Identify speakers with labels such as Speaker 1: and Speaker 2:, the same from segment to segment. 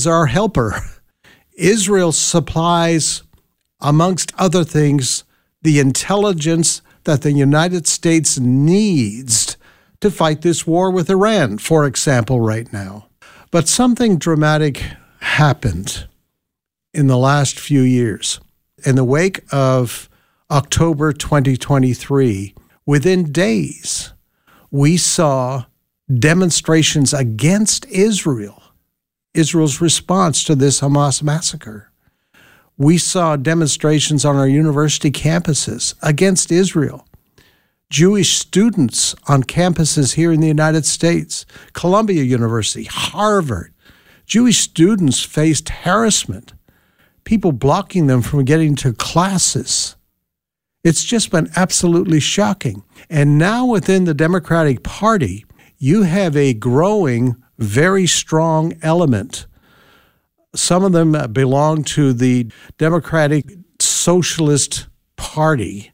Speaker 1: is our helper. Israel supplies, amongst other things, the intelligence that the United States needs to fight this war with Iran, for example, right now. But something dramatic happened in the last few years. In the wake of October 2023, within days, we saw demonstrations against Israel's response to this Hamas massacre. We saw demonstrations on our university campuses against Israel. Jewish students on campuses here in the United States, Columbia University, Harvard, Jewish students faced harassment, people blocking them from getting to classes. It's just been absolutely shocking. And now within the Democratic Party, you have a growing, very strong element. Some of them belong to the Democratic Socialist Party.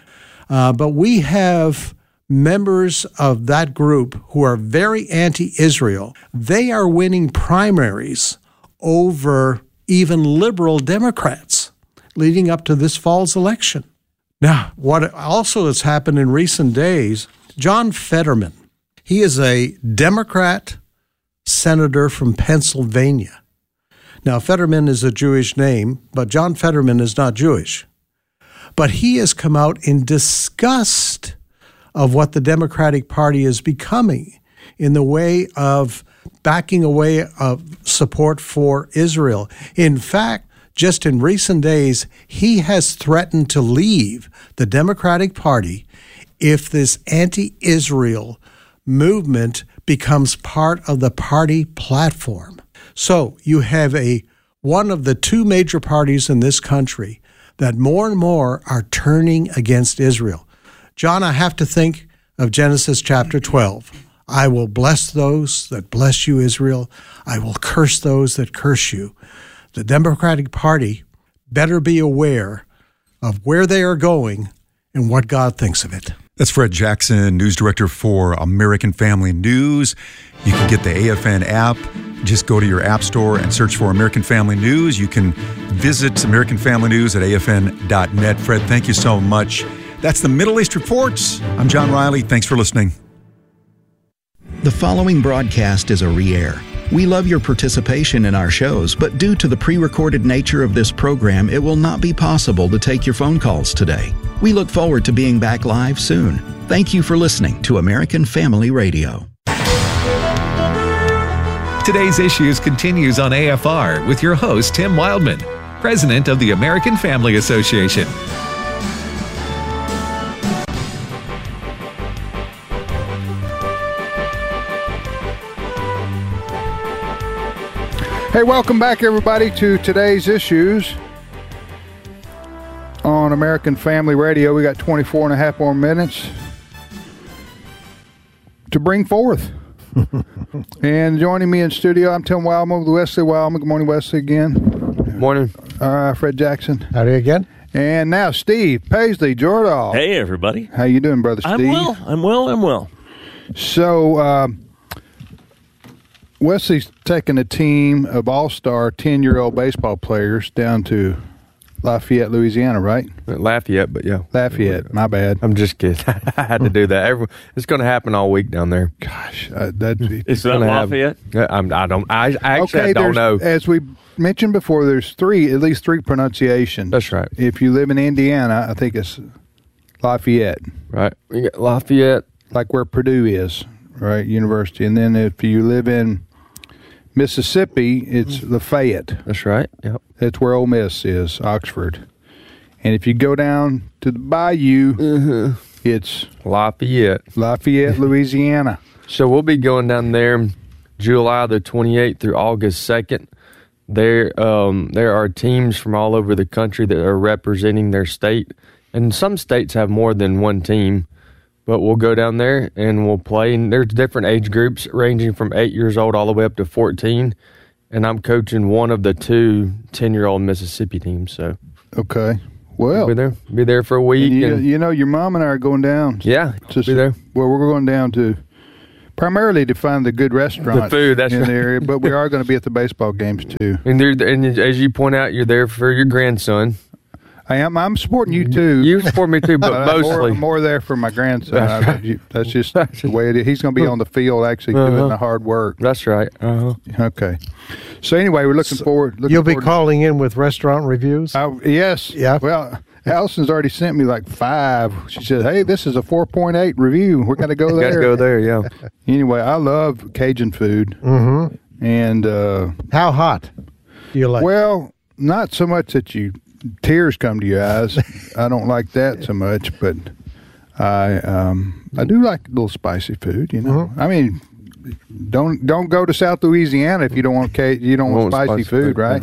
Speaker 1: But we have members of that group who are very anti-Israel. They are winning primaries over even liberal Democrats leading up to this fall's election. Now, what also has happened in recent days, John Fetterman, he is a Democrat senator from Pennsylvania. Now, Fetterman is a Jewish name, but John Fetterman is not Jewish. But he has come out in disgust of what the Democratic Party is becoming in the way of backing away of support for Israel. In fact, just in recent days, he has threatened to leave the Democratic Party if this anti-Israel movement becomes part of the party platform. So you have one of the two major parties in this country that more and more are turning against Israel. John, I have to think of Genesis chapter 12. I will bless those that bless you, Israel. I will curse those that curse you. The Democratic Party better be aware of where they are going and what God thinks of it.
Speaker 2: That's Fred Jackson, news director for American Family News. You can get the AFN app. Just go to your app store and search for American Family News. You can visit American Family News at afn.net. Fred, thank you so much. That's the Middle East Reports. I'm John Riley. Thanks for listening.
Speaker 3: The following broadcast is a re-air. We love your participation in our shows, but due to the pre-recorded nature of this program, it will not be possible to take your phone calls today. We look forward to being back live soon. Thank you for listening to American Family Radio.
Speaker 4: Today's Issues continues on AFR with your host, Tim Wildman, president of the American Family Association.
Speaker 5: Hey, welcome back, everybody, to Today's Issues on American Family Radio. We got 24 and a half more minutes to bring forth. And joining me in studio, I'm Tim Wildman with Wesley Wildman. Good morning, Wesley, again.
Speaker 6: Good morning.
Speaker 5: Fred Jackson.
Speaker 1: Howdy again.
Speaker 5: And now Steve Paisley Jordahl.
Speaker 6: Hey, everybody.
Speaker 5: How you doing, Brother Steve?
Speaker 6: I'm well.
Speaker 5: So, Wesley's taking a team of all-star 10-year-old baseball players down to Lafayette, Louisiana, right?
Speaker 6: Lafayette, but yeah.
Speaker 5: Lafayette, my bad.
Speaker 6: I'm just kidding. I had to do that. It's going to happen all week down there.
Speaker 5: Gosh,
Speaker 6: it's not Lafayette? I actually don't know.
Speaker 5: As we mentioned before, there's at least three pronunciations.
Speaker 6: That's right.
Speaker 5: If you live in Indiana, I think it's Lafayette.
Speaker 6: Right. You got Lafayette.
Speaker 5: Like where Purdue is, right? University. And then if you live in Mississippi, it's Lafayette.
Speaker 6: That's right. Yep.
Speaker 5: That's where Ole Miss is, Oxford. And if you go down to the bayou, it's
Speaker 6: Lafayette,
Speaker 5: Louisiana.
Speaker 6: So we'll be going down there July the 28th through August 2nd. There are teams from all over the country that are representing their state. And some states have more than one team. But we'll go down there and we'll play. And there's different age groups ranging from 8 years old all the way up to 14. And I'm coaching one of the two 10-year-old Mississippi teams. So
Speaker 5: okay, well,
Speaker 6: be there for a week.
Speaker 5: And you know, your mom and I are going down.
Speaker 6: Yeah, be there.
Speaker 5: Well, we're going down to primarily to find the good restaurants
Speaker 6: The food, that's
Speaker 5: in
Speaker 6: right.
Speaker 5: the area, but we are going to be at the baseball games too.
Speaker 6: And as you point out, you're there for your grandson.
Speaker 5: I am. I'm supporting you too.
Speaker 6: You support me too, but
Speaker 5: I'm
Speaker 6: mostly.
Speaker 5: more there for my grandson. That's just the way it is. He's going to be on the field actually doing the hard work.
Speaker 6: That's right.
Speaker 5: Okay. So anyway, we're looking forward.
Speaker 1: You'll be calling in with restaurant reviews?
Speaker 5: Yes.
Speaker 1: Yeah.
Speaker 5: Well, Allison's already sent me like 5. She said, "Hey, this is a 4.8 review. We're going to go there."
Speaker 6: Got to go there, yeah.
Speaker 5: Anyway, I love Cajun food.
Speaker 1: Mm-hmm.
Speaker 5: And
Speaker 1: how hot do you like?
Speaker 5: well, not so much that tears come to your eyes. I don't like that so much, but I do like a little spicy food. You know, I mean, don't go to South Louisiana if you don't want spicy food, right?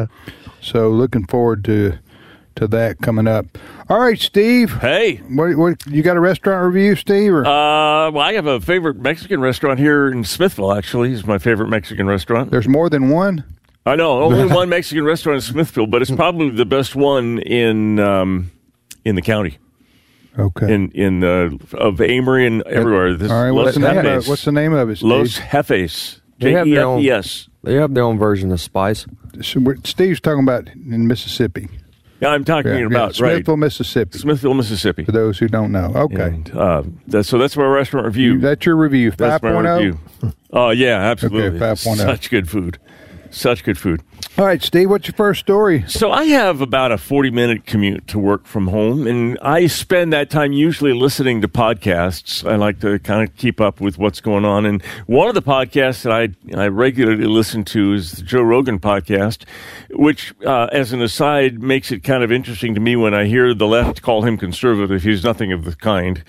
Speaker 5: So looking forward to that coming up. All right, Steve.
Speaker 7: Hey.
Speaker 5: What you got a restaurant review, Steve? Or?
Speaker 7: Well, I have a favorite Mexican restaurant here in Smithville, actually. It's my favorite Mexican restaurant.
Speaker 5: There's more than one?
Speaker 7: I know. Only one Mexican restaurant in Smithville, but it's probably the best one in the county.
Speaker 5: Okay.
Speaker 7: In of Amory and everywhere.
Speaker 5: All right, what's the name of it, Steve?
Speaker 7: Los Jefes.
Speaker 6: They have their own-
Speaker 7: Yes.
Speaker 6: They have their own version of spice.
Speaker 5: Steve's talking about in Mississippi.
Speaker 7: Yeah, I'm talking about
Speaker 5: Smithville,
Speaker 7: right.
Speaker 5: Mississippi.
Speaker 7: Smithville, Mississippi.
Speaker 5: For those who don't know. Okay.
Speaker 7: And, so that's my restaurant review.
Speaker 5: That's your review. 5.0?
Speaker 7: That's my review. Oh, yeah, absolutely.
Speaker 5: Okay, 5.0.
Speaker 7: Such good food. Such good food.
Speaker 5: All right, Steve, what's your first story?
Speaker 7: So I have about a 40-minute commute to work from home, and I spend that time usually listening to podcasts. I like to kind of keep up with what's going on. And one of the podcasts that I regularly listen to is the Joe Rogan podcast, which, as an aside, makes it kind of interesting to me when I hear the left call him conservative. He's nothing of the kind.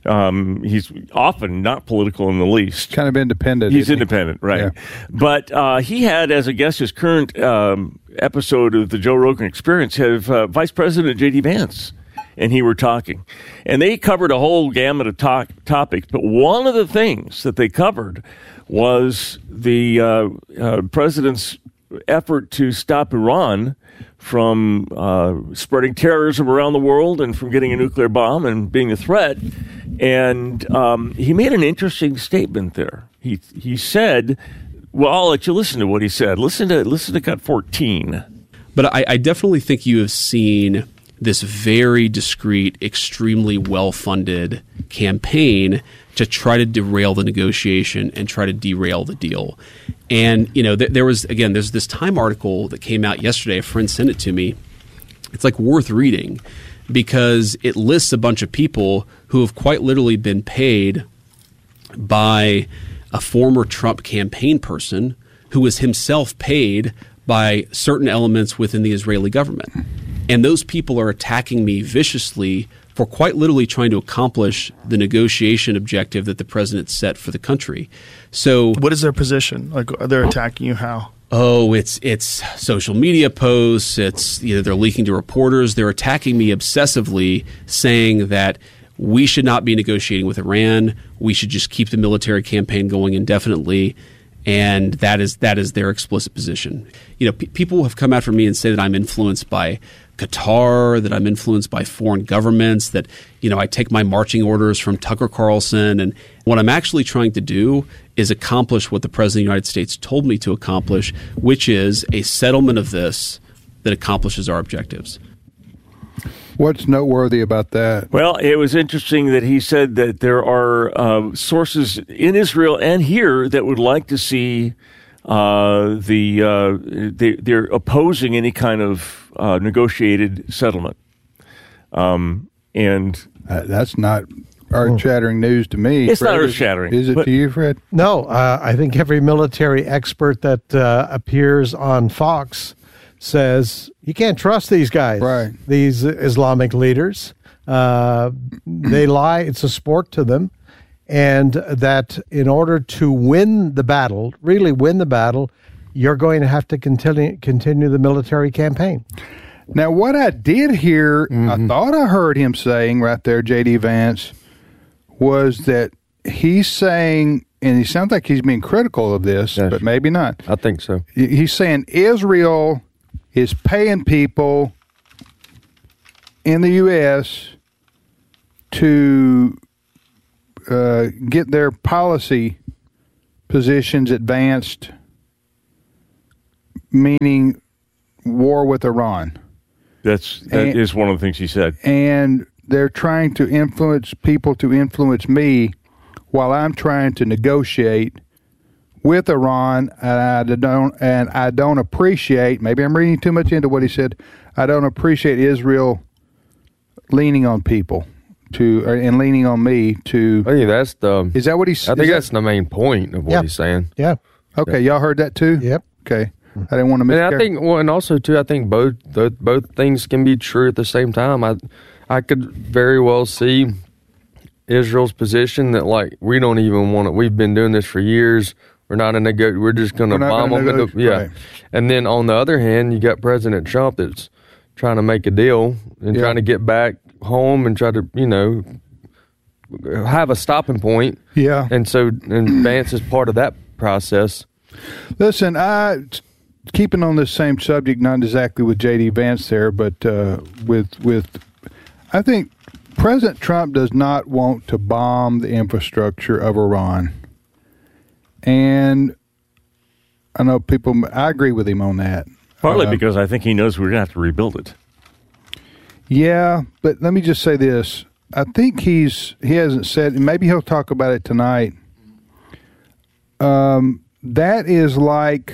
Speaker 7: He's often not political in the least.
Speaker 5: Kind of independent.
Speaker 7: He's independent, right?
Speaker 5: Yeah.
Speaker 7: But he had as a guest his current episode of the Joe Rogan Experience have Vice President J.D. Vance, and he were talking. And they covered a whole gamut of topics, but one of the things that they covered was the president's effort to stop Iran from spreading terrorism around the world and from getting a nuclear bomb and being a threat. And he made an interesting statement there. He said, well, I'll let you listen to what he said. Listen to cut 14.
Speaker 8: But I definitely think you have seen this very discreet, extremely well-funded campaign to try to derail the negotiation and try to derail the deal. And, you know, there's this Time article that came out yesterday. A friend sent it to me. It's like worth reading because it lists a bunch of people who have quite literally been paid by a former Trump campaign person who was himself paid by certain elements within the Israeli government. And those people are attacking me viciously for quite literally trying to accomplish the negotiation objective that the president set for the country. So
Speaker 9: what is their position? Like, they're attacking you how?
Speaker 8: Oh, it's social media posts. It's, you know, they're leaking to reporters. They're attacking me obsessively, saying that we should not be negotiating with Iran. We should just keep the military campaign going indefinitely. And that is their explicit position. You know, people have come after me and say that I'm influenced by Qatar, that I'm influenced by foreign governments, that, you know, I take my marching orders from Tucker Carlson. And what I'm actually trying to do is accomplish what the President of the United States told me to accomplish, which is a settlement of this that accomplishes our objectives.
Speaker 5: What's noteworthy about that?
Speaker 7: Well, it was interesting that he said that there are sources in Israel and here that would like to see they're opposing any kind of negotiated settlement. And
Speaker 5: that's not earth-shattering news to me.
Speaker 7: It's
Speaker 5: Fred,
Speaker 7: not earth-shattering.
Speaker 5: Is it to you, Fred?
Speaker 1: No, I think every military expert that appears on Fox says you can't trust these guys,
Speaker 5: right?
Speaker 1: These Islamic leaders. They lie. It's a sport to them. And that in order to win the battle, really win the battle, you're going to have to continue the military campaign.
Speaker 5: Now, what I did hear, I thought I heard him saying right there, J.D. Vance, was that he's saying, and he sounds like he's being critical of this,
Speaker 6: yes,
Speaker 5: but maybe not.
Speaker 6: I think so.
Speaker 5: He's saying Israel is paying people in the U.S. to get their policy positions advanced, meaning war with Iran.
Speaker 7: That is one of the things he said.
Speaker 5: And they're trying to influence people to influence me while I'm trying to negotiate with Iran, and I don't appreciate, maybe I'm reading too much into what he said, I don't appreciate Israel leaning on people and leaning on me to.
Speaker 6: I think that's the.
Speaker 5: Is that what he's?
Speaker 6: I think that's the main point of what he's saying.
Speaker 1: Yeah.
Speaker 5: Okay, y'all heard that too.
Speaker 1: Yep.
Speaker 5: Okay, I didn't want to miss.
Speaker 6: And I think, and also too, I think both things can be true at the same time. I could very well see Israel's position that like we don't even want to. We've been doing this for years. We're not in a good. We're just going to bomb them.
Speaker 5: Right.
Speaker 6: And then on the other hand, you got President Trump that's trying to make a deal and trying to get back home and try to have a stopping point.
Speaker 5: Yeah.
Speaker 6: And Vance is part of that process.
Speaker 5: Listen, keeping on this same subject, not exactly with J.D. Vance there, but with I think President Trump does not want to bomb the infrastructure of Iran. And I know I agree with him on that.
Speaker 7: Partly because I think he knows we're going to have to rebuild it.
Speaker 5: Yeah, but let me just say this. I think he hasn't said, maybe he'll talk about it tonight. That is like,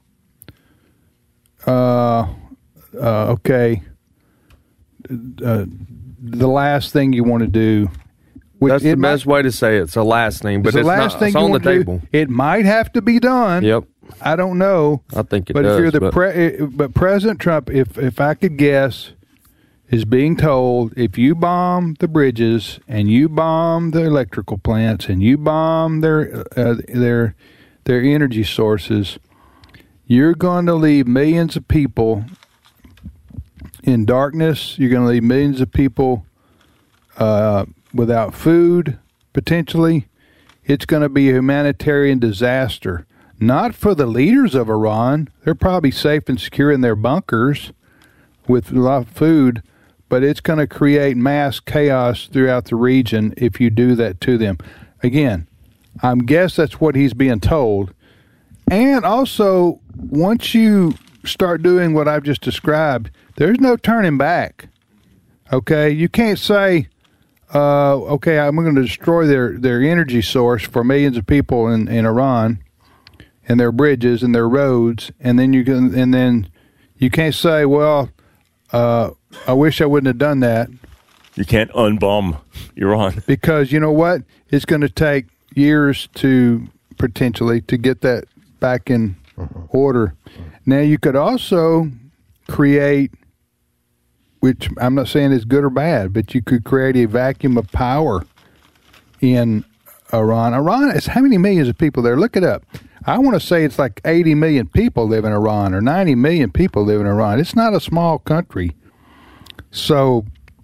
Speaker 5: the last thing you want to do.
Speaker 6: That's the best way to say it. It's the last thing, but it's not. It's on the table.
Speaker 5: It might have to be done.
Speaker 6: Yep.
Speaker 5: I don't know.
Speaker 6: I think it
Speaker 5: does.
Speaker 6: But
Speaker 5: if you're but President Trump, if I could guess, is being told if you bomb the bridges and you bomb the electrical plants and you bomb their energy sources, you're going to leave millions of people in darkness. You're going to leave millions of people without food, potentially. It's going to be a humanitarian disaster. Not for the leaders of Iran. They're probably safe and secure in their bunkers with a lot of food, but it's going to create mass chaos throughout the region if you do that to them. Again, I guess that's what he's being told. And also, once you start doing what I've just described, there's no turning back. Okay? You can't say, I'm going to destroy their energy source for millions of people in Iran and their bridges and their roads, and then you can't say, well, I wish I wouldn't have done that.
Speaker 7: You can't unbomb Iran.
Speaker 5: Because you know what? It's going to take years potentially to get that back in order. Now, you could also create, which I'm not saying is good or bad, but you could create a vacuum of power in Iran. Iran is how many millions of people there? Look it up. I want to say it's like 80 million people live in Iran or 90 million people live in Iran. It's not a small country. So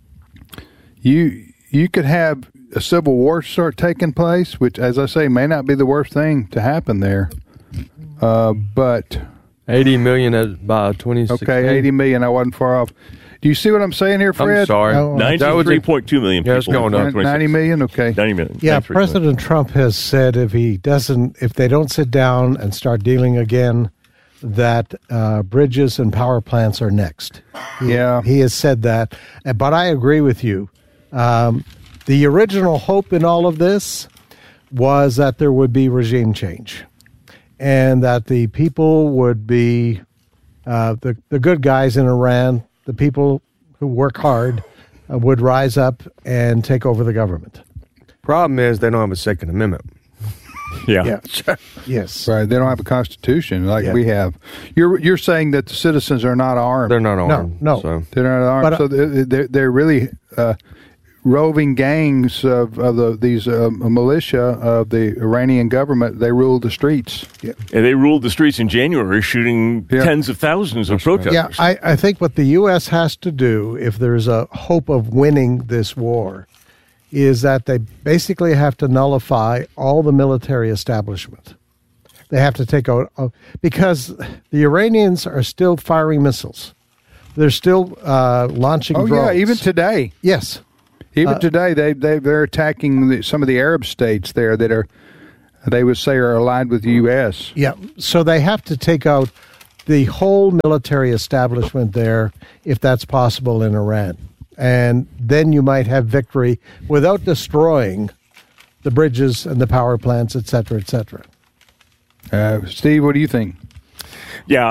Speaker 5: you could have a civil war start taking place, which, as I say, may not be the worst thing to happen there. But
Speaker 6: 80 million by 2016.
Speaker 5: Okay, 80 million. I wasn't far off. Do you see what I'm saying here, Fred?
Speaker 6: I'm sorry.
Speaker 7: 93.2 million people.
Speaker 6: Yes, going on.
Speaker 5: 90 million? Okay.
Speaker 7: 90 million.
Speaker 1: Yeah, President Trump has said if they don't sit down and start dealing again, that bridges and power plants are next. He has said that. But I agree with you. The original hope in all of this was that there would be regime change and that the people would be the good guys in Iran, the people who work hard, would rise up and take over the government.
Speaker 6: Problem is they don't have a Second Amendment.
Speaker 7: Yeah.
Speaker 1: Yes.
Speaker 5: Right. They don't have a constitution like we have. You're saying that the citizens are not armed.
Speaker 6: They're not armed.
Speaker 1: No.
Speaker 6: So.
Speaker 5: They're not armed. So they're really roving gangs of these militia of the Iranian government. They rule the streets.
Speaker 7: Yeah. And they ruled the streets in January, shooting tens of thousands of protesters.
Speaker 1: Yeah, I think what the U.S. has to do, if there's a hope of winning this war, is that they basically have to nullify all the military establishment. They have to take out, because the Iranians are still firing missiles. They're still launching drones.
Speaker 5: Oh, yeah, even today.
Speaker 1: Yes.
Speaker 5: Even today, they're attacking some of the Arab states there that are they would say are aligned with the U.S.
Speaker 1: Yeah, so they have to take out the whole military establishment there, if that's possible in Iran. And then you might have victory without destroying the bridges and the power plants, et cetera, et cetera.
Speaker 5: Steve, what do you think?
Speaker 7: Yeah,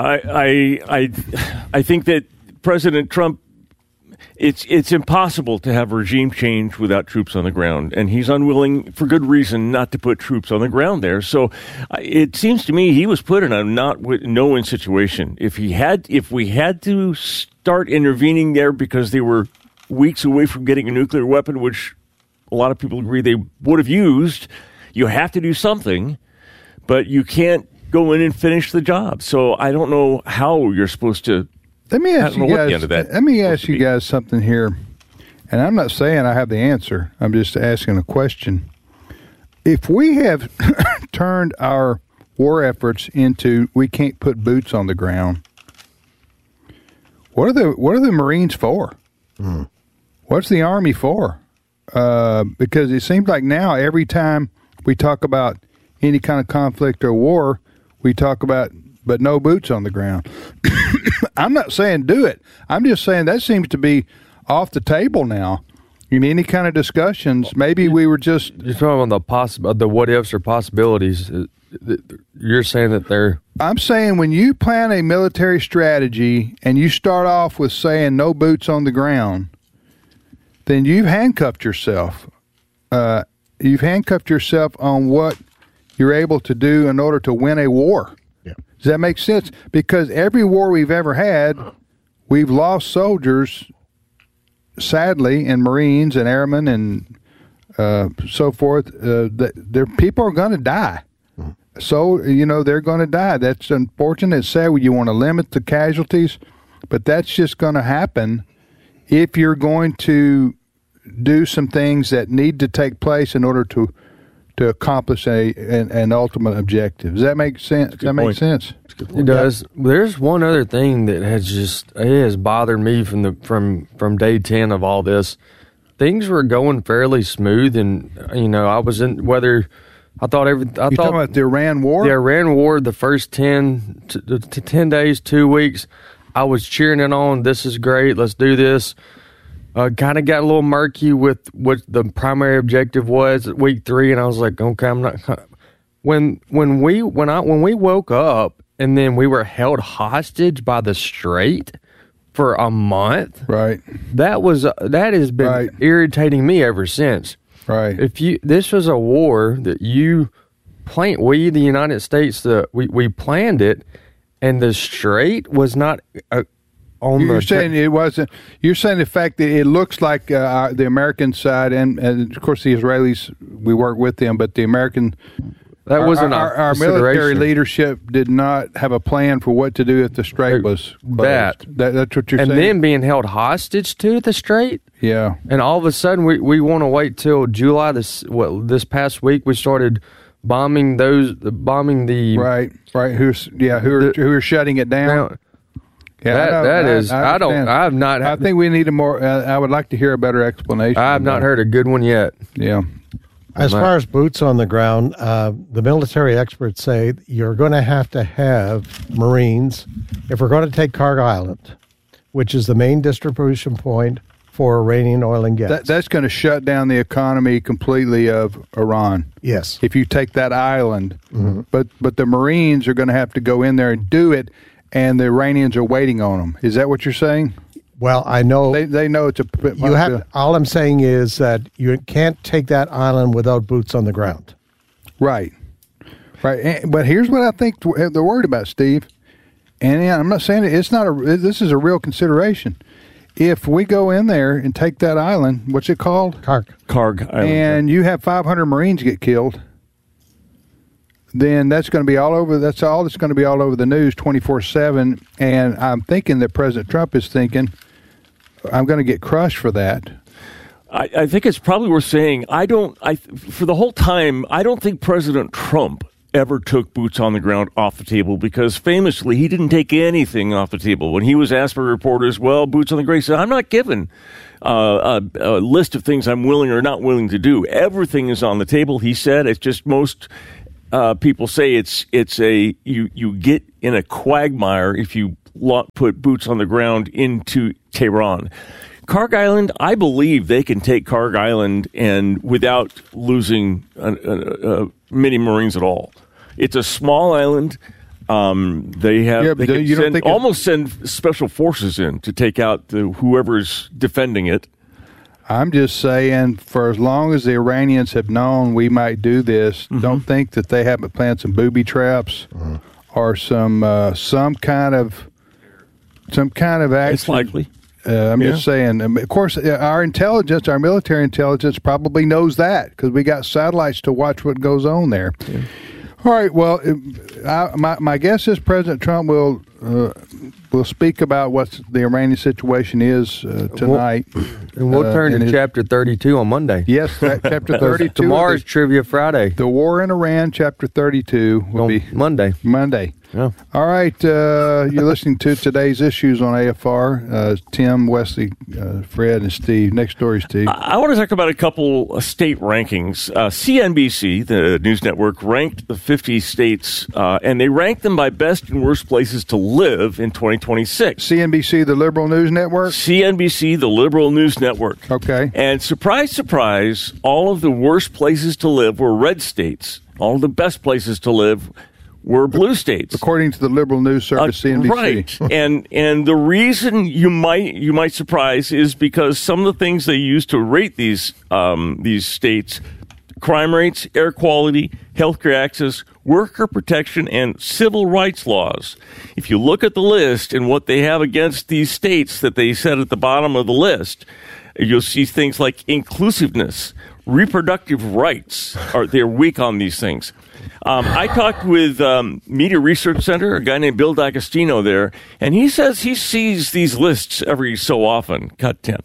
Speaker 7: I think that President Trump, it's impossible to have regime change without troops on the ground, and he's unwilling, for good reason, not to put troops on the ground there. So it seems to me he was put in a no-win situation. If we had to start intervening there because they were weeks away from getting a nuclear weapon, which a lot of people agree they would have used, you have to do something, but you can't go in and finish the job. So I don't know how you're supposed to.
Speaker 5: Let me ask you guys something here, and I'm not saying I have the answer. I'm just asking a question. If we have turned our war efforts into we can't put boots on the ground, what are the Marines for? What's the Army for? Because it seems like now every time we talk about any kind of conflict or war, we talk about but no boots on the ground. I'm not saying do it. I'm just saying that seems to be off the table now. In any kind of discussions, maybe we were just...
Speaker 6: You're talking about the what-ifs or possibilities. You're saying that they're...
Speaker 5: I'm saying when you plan a military strategy and you start off with saying no boots on the ground, then you've handcuffed yourself. You've handcuffed yourself on what you're able to do in order to win a war. Yeah. Does that make sense? Because every war we've ever had, we've lost soldiers, sadly, and Marines and airmen and so forth. People are going to die. So, they're going to die. That's unfortunate. It's sad when you want to limit the casualties, but that's just going to happen if you're going to do some things that need to take place in order to accomplish an ultimate objective. Does that make sense?
Speaker 6: It does. There's one other thing that has bothered me from day 10 of all this. Things were going fairly smooth, and I was in whether. I thought
Speaker 5: You're talking about the Iran war?
Speaker 6: The Iran war, the first 10 days, 2 weeks, I was cheering it on. This is great. Let's do this. Kind of got a little murky with what the primary objective was at week 3, and I was like, okay, I'm not. When we woke up and then we were held hostage by the Strait for a month,
Speaker 5: right?
Speaker 6: That has been irritating me ever since.
Speaker 5: Right.
Speaker 6: This was a war that we, the United States, we planned it, and the Strait was not on
Speaker 5: You're saying it wasn't. You're saying the fact that it looks like the American side, and of course the Israelis, we work with them, but the American.
Speaker 6: That wasn't
Speaker 5: our military leadership did not have a plan for what to do if the Strait was closed. That's what you're saying.
Speaker 6: And then being held hostage to the Strait.
Speaker 5: Yeah.
Speaker 6: And all of a sudden, we want to wait till July. This past week, we started bombing the
Speaker 5: right. Who are shutting it down.
Speaker 6: Yeah,
Speaker 5: I think we need a more. I would like to hear a better explanation.
Speaker 6: I have not heard a good one yet.
Speaker 5: Yeah.
Speaker 1: As far as boots on the ground, the military experts say you're going to have Marines if we're going to take Kharg Island, which is the main distribution point for Iranian oil and gas.
Speaker 5: That's going to shut down the economy completely of Iran.
Speaker 1: Yes.
Speaker 5: If you take that island. Mm-hmm. But the Marines are going to have to go in there and do it, and the Iranians are waiting on them. Is that what you're saying?
Speaker 1: Well, I know
Speaker 5: they know it's a.
Speaker 1: All I'm saying is that you can't take that island without boots on the ground.
Speaker 5: Right. But here's what I think they're worried about, Steve. And I'm not saying it's not this is a real consideration. If we go in there and take that island, what's it called?
Speaker 7: Kharg Island.
Speaker 5: And you have 500 Marines get killed, then that's going to be all over. That's all that's going to be all over the news 24/7. And I'm thinking that President Trump is thinking, I'm going to get crushed for that.
Speaker 7: I think it's probably worth saying, for the whole time, I don't think President Trump ever took boots on the ground off the table, because famously he didn't take anything off the table. When he was asked by reporters, boots on the ground, he said, I'm not given a list of things I'm willing or not willing to do. Everything is on the table, he said. It's just most people say it's you get in a quagmire if you put boots on the ground into Tehran. Kharg Island, I believe they can take Kharg Island and without losing many Marines at all. It's a small island. They can send special forces in to take out whoever's defending it.
Speaker 5: I'm just saying, for as long as the Iranians have known we might do this, don't think that they haven't planned some booby traps or some kind of action.
Speaker 7: It's likely.
Speaker 5: I'm just saying. Of course, our intelligence, our military intelligence, probably knows that because we got satellites to watch what goes on there. Yeah. All right. Well, my guess is President Trump will speak about what the Iranian situation is tonight.
Speaker 6: And we'll turn to Chapter 32 on Monday.
Speaker 5: Yes, Chapter 32.
Speaker 6: Tomorrow's Trivia Friday.
Speaker 5: The war in Iran, Chapter 32, will be
Speaker 6: Monday.
Speaker 5: Yeah. All right. You're listening to today's issues on AFR. Tim, Wesley, Fred, and Steve. Next story, Steve.
Speaker 7: I want to talk about a couple state rankings. CNBC, the news network, ranked the 50 states, and they ranked them by best and worst places to live in 2026.
Speaker 5: CNBC, the liberal news network?
Speaker 7: CNBC, the liberal news network.
Speaker 5: Okay.
Speaker 7: And surprise, surprise, all of the worst places to live were red states. All of the best places to live were blue states,
Speaker 5: according to the liberal news service CNBC.
Speaker 7: Right, and the reason you might surprise is because some of the things they use to rate these states: crime rates, air quality, healthcare access, worker protection, and civil rights laws. If you look at the list and what they have against these states that they set at the bottom of the list, you'll see things like inclusiveness, reproductive rights. They're weak on these things. I talked with Media Research Center, a guy named Bill D'Agostino there, and he says he sees these lists every so often. Cut 10.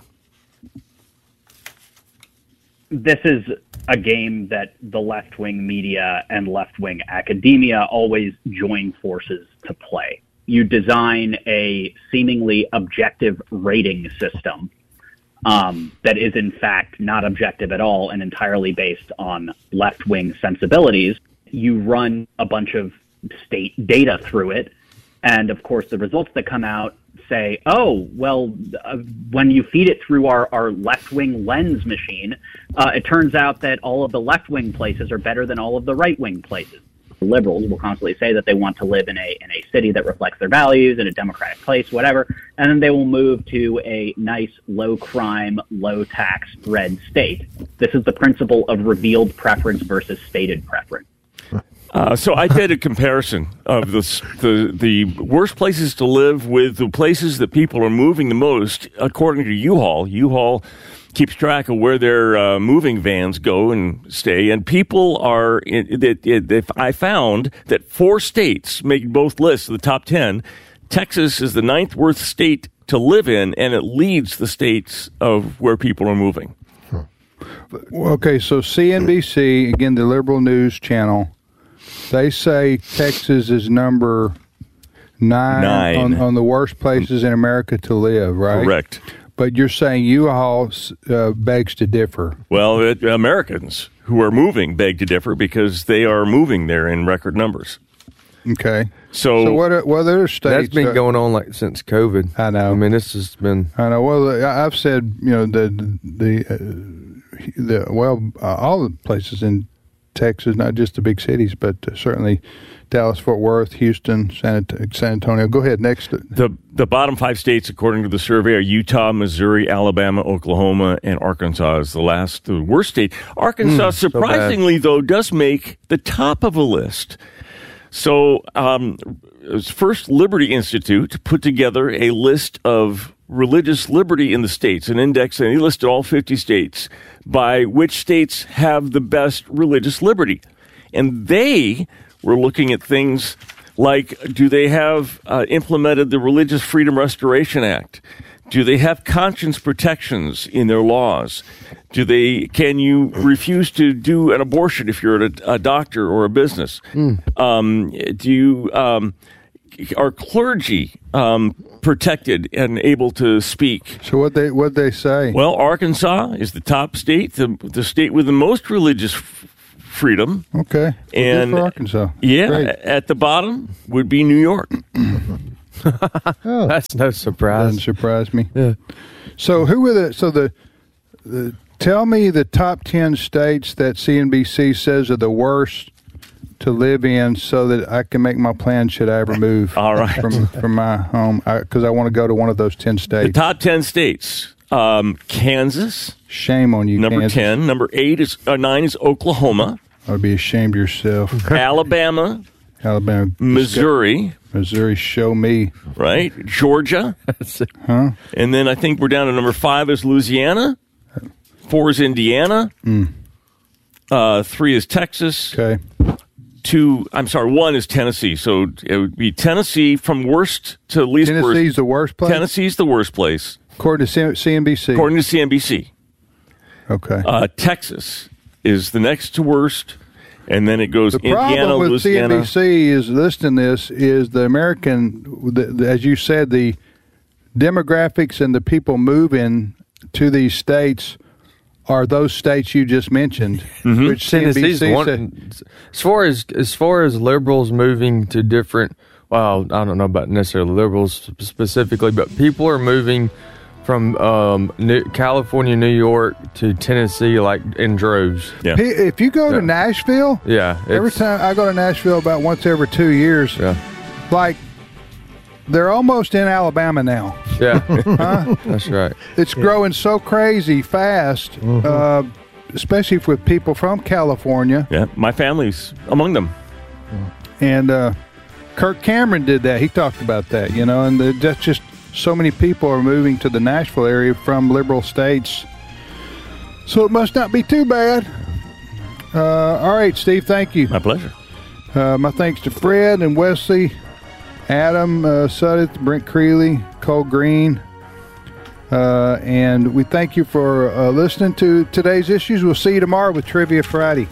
Speaker 10: This is a game that the left-wing media and left-wing academia always join forces to play. You design a seemingly objective rating system that is, in fact, not objective at all and entirely based on left-wing sensibilities. You run a bunch of state data through it, and of course the results that come out say, when you feed it through our left-wing lens machine, it turns out that all of the left-wing places are better than all of the right-wing places. Liberals will constantly say that they want to live in a city that reflects their values, in a democratic place, whatever, and then they will move to a nice, low-crime, low-tax red state. This is the principle of revealed preference versus stated preference.
Speaker 7: So I did a comparison of the worst places to live with the places that people are moving the most, according to U-Haul. U-Haul keeps track of where their moving vans go and stay, and people are. I found that 4 states make both lists of the top 10. Texas is the 9th worst state to live in, and it leads the states of where people are moving.
Speaker 5: Okay, so CNBC, again, the liberal news channel. They say Texas is number 9. On the worst places in America to live, right?
Speaker 7: Correct.
Speaker 5: But you're saying U-Haul begs to differ.
Speaker 7: Well, Americans who are moving beg to differ because they are moving there in record numbers.
Speaker 5: Okay.
Speaker 7: So
Speaker 5: what other states?
Speaker 6: That's been going on since COVID.
Speaker 5: I know.
Speaker 6: I mean, this has been.
Speaker 5: I know. Well, I've said all the places in Texas, not just the big cities, but certainly Dallas, Fort Worth, Houston, San Antonio. Go ahead. Next.
Speaker 7: The bottom 5 states, according to the survey, are Utah, Missouri, Alabama, Oklahoma, and Arkansas is the worst state. Arkansas, surprisingly, though, does make the top of a list. So, First Liberty Institute put together a list of religious liberty in the states, an index, and he listed all 50 states by which states have the best religious liberty. And they were looking at things like, do they have implemented the Religious Freedom Restoration Act? Do they have conscience protections in their laws? Can you refuse to do an abortion if you're a doctor or a business? Are clergy protected and able to speak?
Speaker 5: So what they say?
Speaker 7: Well, Arkansas is the top state, the state with the most religious freedom.
Speaker 5: Okay.
Speaker 7: And
Speaker 5: good for Arkansas.
Speaker 7: Yeah,
Speaker 5: Great.
Speaker 7: at the bottom would be New York.
Speaker 6: That's no surprise.
Speaker 5: Doesn't surprise me.
Speaker 6: Yeah.
Speaker 5: So who were the tell me the top 10 states that CNBC says are the worst to live in, so that I can make my plan should I ever move
Speaker 7: All right.
Speaker 5: from my home, because I want to go to one of those 10
Speaker 7: The
Speaker 5: states.
Speaker 7: top 10 states: Kansas,
Speaker 5: Shame on you,
Speaker 7: number
Speaker 5: Kansas.
Speaker 7: 10. Number 9 is Oklahoma,
Speaker 5: I'd be ashamed of yourself.
Speaker 7: Alabama,
Speaker 5: Alabama,
Speaker 7: Missouri,
Speaker 5: show me.
Speaker 7: right? Georgia,
Speaker 5: Huh?
Speaker 7: and then I think we're down to number 5 is Louisiana. 4 is Indiana. 3 is Texas.
Speaker 5: Okay.
Speaker 7: 1 is Tennessee. So it would be Tennessee from worst to least worst.
Speaker 5: Tennessee's the worst place?
Speaker 7: Tennessee's the worst place,
Speaker 5: According to CNBC.
Speaker 7: according to CNBC.
Speaker 5: Okay.
Speaker 7: Texas is the next to worst, and then it goes
Speaker 5: The
Speaker 7: Indiana,
Speaker 5: problem with
Speaker 7: Louisiana.
Speaker 5: CNBC is listing this is the American, as you said, the demographics and the people moving to these states are those states you just mentioned, which
Speaker 6: Tennessee's
Speaker 5: CNBC
Speaker 6: one.
Speaker 5: said.
Speaker 6: As far as liberals moving to different, well, I don't know about necessarily liberals specifically, but people are moving from California, New York to Tennessee like in droves.
Speaker 7: Yeah.
Speaker 5: If you go to Nashville,
Speaker 6: Yeah,
Speaker 5: every time I go to Nashville about once every 2 years,
Speaker 6: Yeah,
Speaker 5: like they're almost in Alabama now.
Speaker 6: yeah, that's right.
Speaker 5: It's growing so crazy fast, especially with people from California.
Speaker 7: Yeah, my family's among them.
Speaker 5: And Kirk Cameron did that. He talked about that, and that's just so many people are moving to the Nashville area from liberal states. So it must not be too bad. All right, Steve, thank you.
Speaker 7: My pleasure.
Speaker 5: My thanks to Fred and Wesley, Adam Suddeth, Brent Creeley, Cole Green. And we thank you for listening to today's issues. We'll see you tomorrow with Trivia Friday.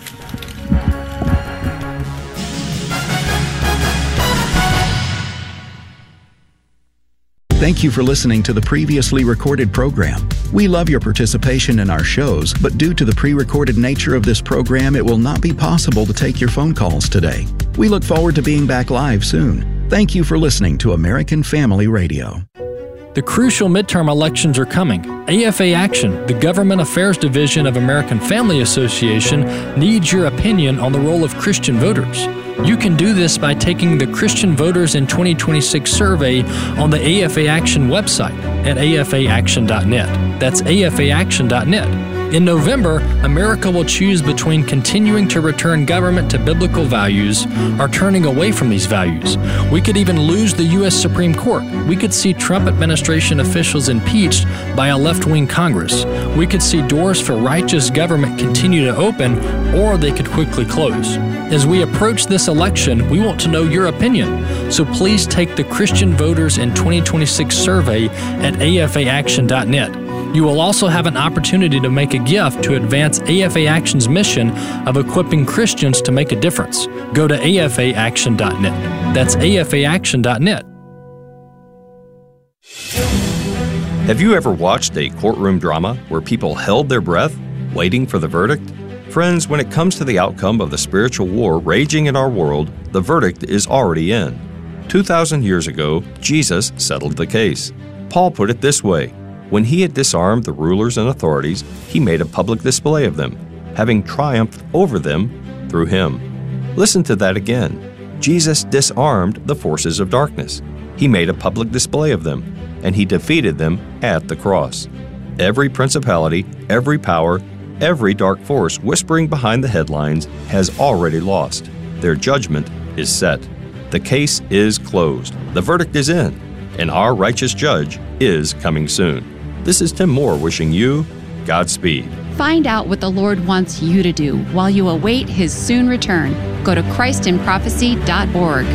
Speaker 3: Thank you for listening to the previously recorded program. We love your participation in our shows, but due to the pre-recorded nature of this program, it will not be possible to take your phone calls today. We look forward to being back live soon. Thank you for listening to American Family Radio.
Speaker 11: The crucial midterm elections are coming. AFA Action, the Government Affairs Division of American Family Association, needs your opinion on the role of Christian voters. You can do this by taking the Christian Voters in 2026 survey on the AFA Action website at afaaction.net. That's afaaction.net. In November, America will choose between continuing to return government to biblical values or turning away from these values. We could even lose the U.S. Supreme Court. We could see Trump administration officials impeached by a left-wing Congress. We could see doors for righteous government continue to open, or they could quickly close. As we approach this election, we want to know your opinion. So please take the Christian Voters in 2026 survey at afaaction.net. You will also have an opportunity to make a gift to advance AFA Action's mission of equipping Christians to make a difference. Go to afaaction.net. That's afaaction.net.
Speaker 12: Have you ever watched a courtroom drama where people held their breath, waiting for the verdict? Friends, when it comes to the outcome of the spiritual war raging in our world, the verdict is already in. 2,000 years ago, Jesus settled the case. Paul put it this way: when he had disarmed the rulers and authorities, he made a public display of them, having triumphed over them through him. Listen to that again. Jesus disarmed the forces of darkness. He made a public display of them, and he defeated them at the cross. Every principality, every power, every dark force whispering behind the headlines has already lost. Their judgment is set. The case is closed. The verdict is in, and our righteous judge is coming soon. This is Tim Moore wishing you Godspeed.
Speaker 13: Find out what the Lord wants you to do while you await His soon return. Go to ChristinProphecy.org.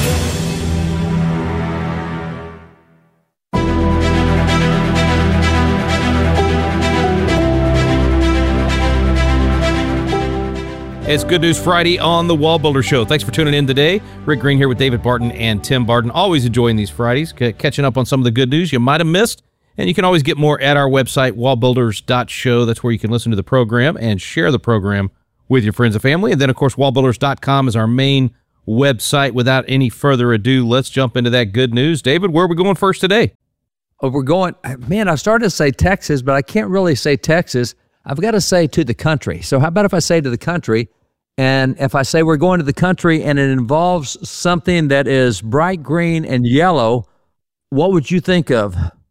Speaker 14: It's Good News Friday on the Wall Builder Show. Thanks for tuning in today. Rick Green here with David Barton and Tim Barton. Always enjoying these Fridays, catching up on some of the good news you might have missed. And you can always get more at our website, wallbuilders.show. That's where you can listen to the program and share the program with your friends and family. And then, of course, wallbuilders.com is our main website. Without any further ado, let's jump into that good news. David, where are we going first today?
Speaker 15: Oh, we're going, man, I started to say Texas, but I can't really say Texas. I've got to say to the country. So how about if I say to the country, and if I say we're going to the country and it involves something that is bright green and yellow, what would you think of?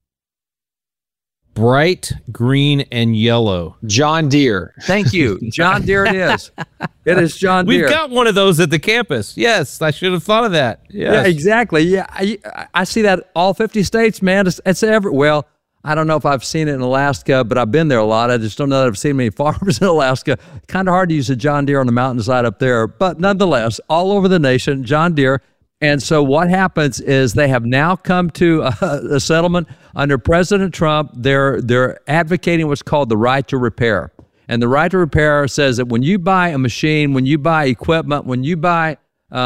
Speaker 14: Bright green and yellow.
Speaker 15: John Deere. Thank you. John Deere it is. It is John Deere.
Speaker 14: We've got one of those at the campus. Yes, I should have thought of that. Yes.
Speaker 15: Yeah, exactly. Yeah, I see that all 50 states, man. It's everywhere. Well, I don't know if I've seen it in Alaska, but I've been there a lot. I just don't know that I've seen many farmers in Alaska. Kind of hard to use a John Deere on the mountainside up there. But nonetheless, all over the nation, John Deere. And so what happens is they have now come to a settlement under President Trump. They're advocating what's called the right to repair. And the right to repair says that when you buy a machine, when you buy equipment, when you buy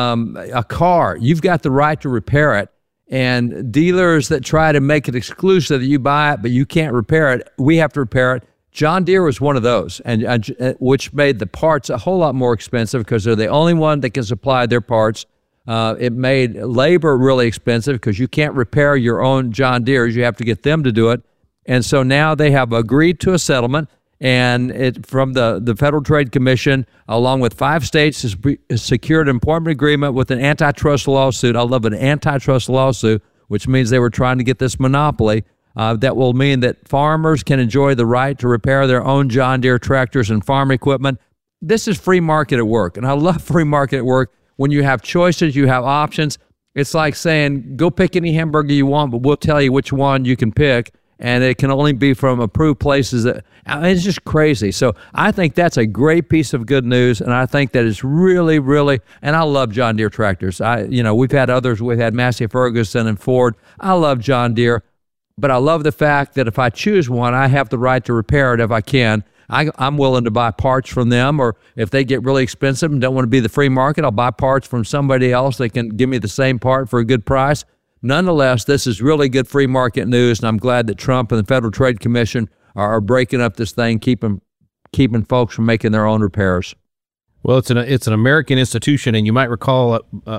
Speaker 15: a car, you've got the right to repair it. And dealers that try to make it exclusive that you buy it, but you can't repair it, we have to repair it. John Deere was one of those, and which made the parts a whole lot more expensive because they're the only one that can supply their parts. It made labor really expensive because you can't repair your own John Deeres. You have to get them to do it. And so now they have agreed to a settlement, and it from the Federal Trade Commission, along with 5 states, has secured an employment agreement with an antitrust lawsuit. I love an antitrust lawsuit, which means they were trying to get this monopoly. That will mean that farmers can enjoy the right to repair their own John Deere tractors and farm equipment. This is free market at work, and I love free market at work. When you have choices, you have options. It's like saying, go pick any hamburger you want, but we'll tell you which one you can pick, and it can only be from approved places. It's just crazy. So I think that's a great piece of good news, and I think that is really, really, and I love John Deere tractors. We've had others. We've had Massey Ferguson and Ford. I love John Deere, but I love the fact that if I choose one, I have the right to repair it if I can. I'm willing to buy parts from them, or if they get really expensive and don't want to be the free market, I'll buy parts from somebody else that can give me the same part for a good price. Nonetheless, this is really good free market news, and I'm glad that Trump and the Federal Trade Commission are breaking up this thing, keeping folks from making their own repairs.
Speaker 14: Well, it's an American institution, and you might recall,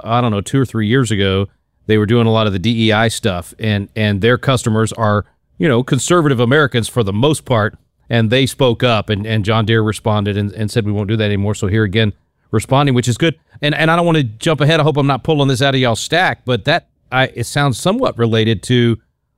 Speaker 14: 2 or 3 years ago, they were doing a lot of the DEI stuff, and their customers are, conservative Americans for the most part. And they spoke up, and John Deere responded and said, we won't do that anymore. So here again, responding, which is good. And I don't want to jump ahead. I hope I'm not pulling this out of y'all's stack, but it sounds somewhat related to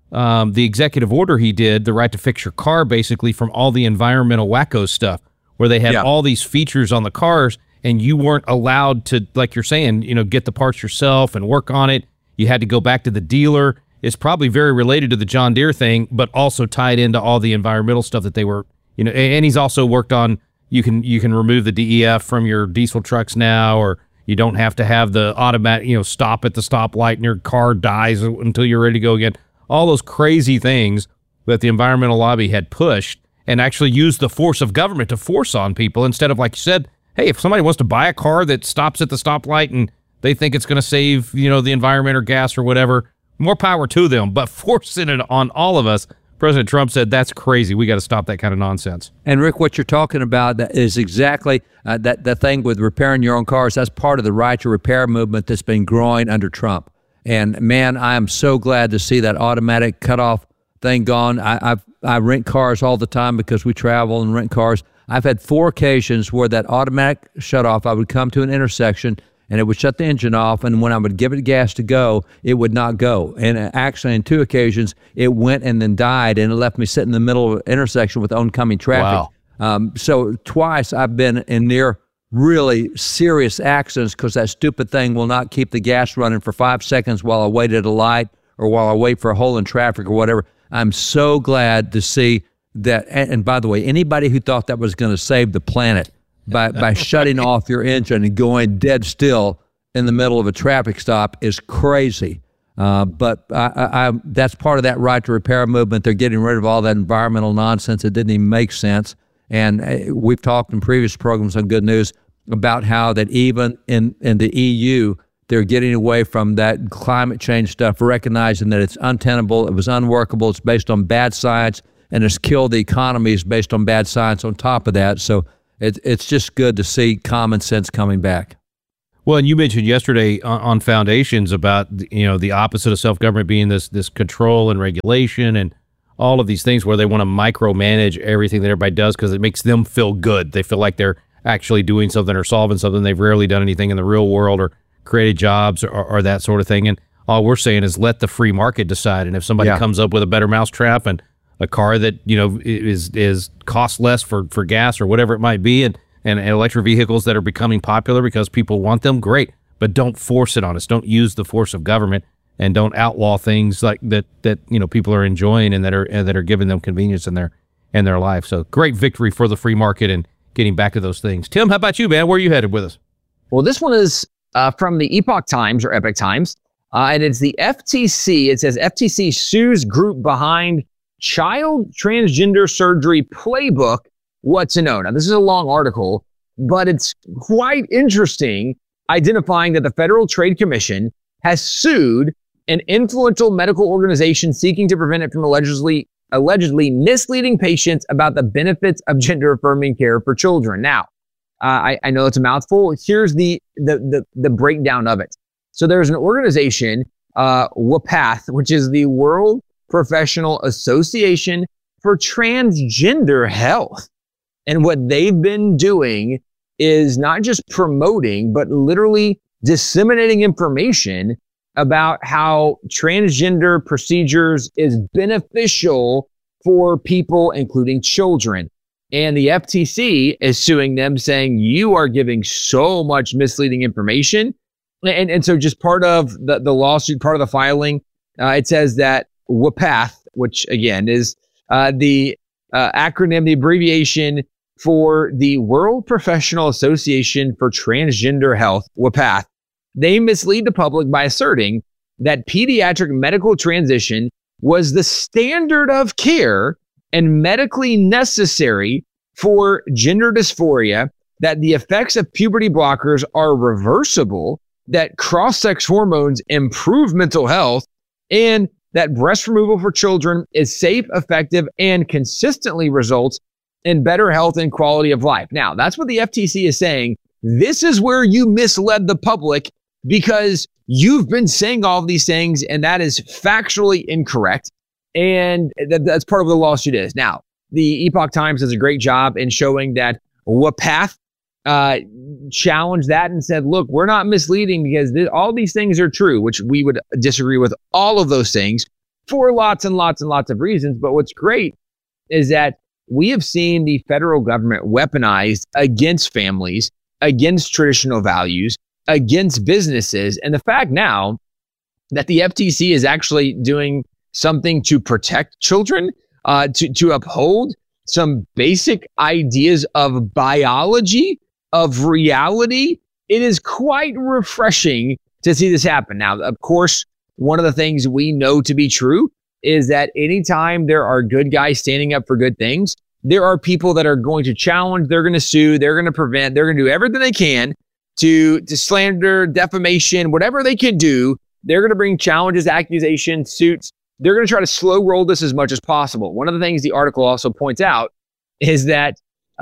Speaker 14: the executive order he did, the right to fix your car, basically, from all the environmental wacko stuff, where they had all these features on the cars, and you weren't allowed to, like you're saying, get the parts yourself and work on it. You had to go back to the dealer. It's probably very related to the John Deere thing, but also tied into all the environmental stuff that they were, and he's also worked on, you can remove the DEF from your diesel trucks now, or you don't have to have the automatic, stop at the stoplight and your car dies until you're ready to go again. All those crazy things that the environmental lobby had pushed and actually used the force of government to force on people instead of, like you said, hey, if somebody wants to buy a car that stops at the stoplight and they think it's going to save, the environment or gas or whatever, more power to them, but forcing it on all of us, President Trump said, that's crazy. We got to stop that kind of nonsense.
Speaker 15: And Rick, what you're talking about is exactly that thing with repairing your own cars. That's part of the right to repair movement that's been growing under Trump. And man, I am so glad to see that automatic cutoff thing gone. I rent cars all the time because we travel and rent cars. I've had 4 occasions where that automatic shutoff, I would come to an intersection and it would shut the engine off, and when I would give it gas to go, it would not go. And actually, on 2 occasions, it went and then died, and it left me sitting in the middle of an intersection with oncoming traffic. Wow. So twice I've been in near really serious accidents because that stupid thing will not keep the gas running for 5 seconds while I wait at a light or while I wait for a hole in traffic or whatever. I'm so glad to see that. And by the way, anybody who thought that was going to save the planet by shutting off your engine and going dead still in the middle of a traffic stop is crazy. But that's part of that right to repair movement. They're getting rid of all that environmental nonsense. It didn't even make sense. And we've talked in previous programs on Good News about how that even in the EU, they're getting away from that climate change stuff, recognizing that it's untenable, it was unworkable, it's based on bad science, and it's killed the economies based on bad science on top of that. So it's just good to see common sense coming back.
Speaker 14: Well, and you mentioned yesterday on Foundations about, the opposite of self-government being this control and regulation and all of these things where they want to micromanage everything that everybody does because it makes them feel good. They feel like they're actually doing something or solving something. They've rarely done anything in the real world or created jobs or that sort of thing. And all we're saying is let the free market decide. And if somebody comes up with a better mousetrap and a car that, is cost less for gas or whatever it might be, and electric vehicles that are becoming popular because people want them, great. But don't force it on us. Don't use the force of government, and don't outlaw things like that people are enjoying and that are giving them convenience in their life. So great victory for the free market and getting back to those things. Tim, how about you, man? Where are you headed with us?
Speaker 16: Well, this one is from the Epoch Times or Epic Times, and it's the FTC. It says FTC sues group behind child transgender surgery playbook. What's to know? Now, this is a long article, but it's quite interesting, identifying that the Federal Trade Commission has sued an influential medical organization seeking to prevent it from allegedly misleading patients about the benefits of gender-affirming care for children. Now, I know it's a mouthful. Here's the breakdown of it. So there's an organization, WPATH, which is the World Professional Association for Transgender Health. And what they've been doing is not just promoting, but literally disseminating information about how transgender procedures is beneficial for people, including children. And the FTC is suing them, saying you are giving so much misleading information. And so just part of the lawsuit, part of the filing, it says that WPATH, which again is the acronym, the abbreviation for the World Professional Association for Transgender Health, WPATH, they mislead the public by asserting that pediatric medical transition was the standard of care and medically necessary for gender dysphoria, that the effects of puberty blockers are reversible, that cross-sex hormones improve mental health, and that breast removal for children is safe, effective, and consistently results in better health and quality of life. Now, that's what the FTC is saying. This is where you misled the public because you've been saying all of these things, and that is factually incorrect. And that's part of the lawsuit is. Now, the Epoch Times does a great job in showing that WPATH challenged that and said, look, we're not misleading because all these things are true, which we would disagree with all of those things for lots and lots and lots of reasons. But what's great is that we have seen the federal government weaponized against families, against traditional values, against businesses. And the fact now that the FTC is actually doing something to protect children, to uphold some basic ideas of biology, of reality, it is quite refreshing to see this happen. Now, of course, one of the things we know to be true is that anytime there are good guys standing up for good things, there are people that are going to challenge, they're going to sue, they're going to prevent, they're going to do everything they can to slander, defamation, whatever they can do. They're going to bring challenges, accusations, suits. They're going to try to slow roll this as much as possible. One of the things the article also points out is that